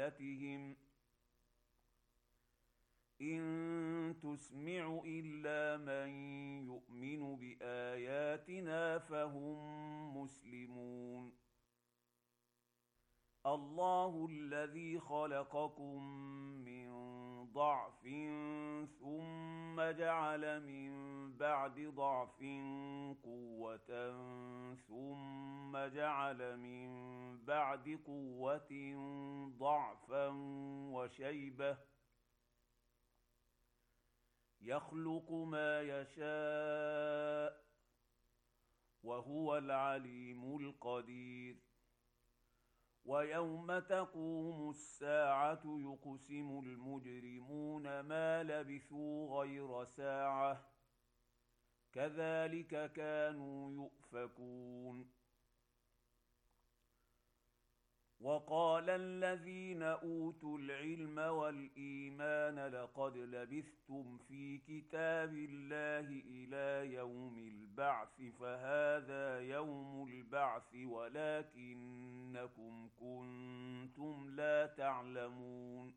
ضلالتهم إن تسمع إلا من يؤمن بآياتنا فهم مسلمون. الله الذي خلقكم من ضعف ثم جعل من بعد ضعف قوة ثم جعل من بعد قوة ضعفا وشيبة يخلق ما يشاء وهو العليم القدير. ويوم تقوم الساعة يقسم المجرمون ما لبثوا غير ساعة كذلك كانوا يؤفكون. وقال الذين أوتوا العلم والإيمان لقد لبثتم في كتاب الله إلى يوم البعث فهذا يوم البعث ولكنكم كنتم لا تعلمون.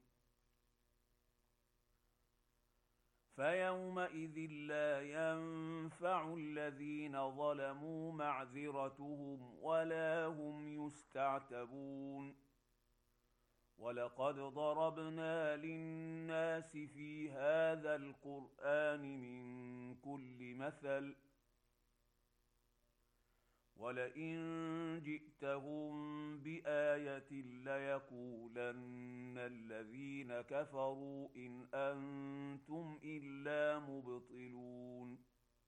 فيومئذ لا ينفع الذين ظلموا معذرتهم ولا هم يستعتبون. ولقد ضربنا للناس في هذا القرآن من كل مثل ولئن جئتهم بآية ليقولن الذين كفروا إن أنتم إلا مبطلون.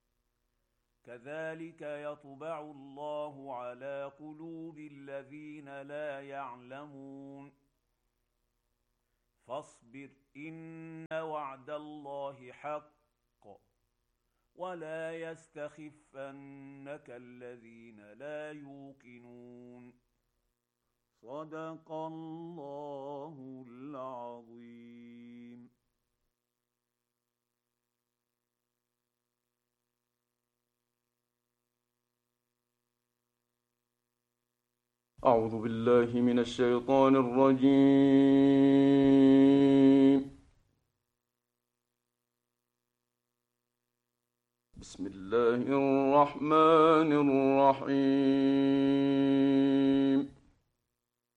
كذلك يطبع الله على قلوب الذين لا يعلمون. فاصبر إن وعد الله حق ولا يستخفنك الذين لا يوقنون. صدق الله العظيم. أعوذ بالله من الشيطان الرجيم. بسم الله الرحمن الرحيم.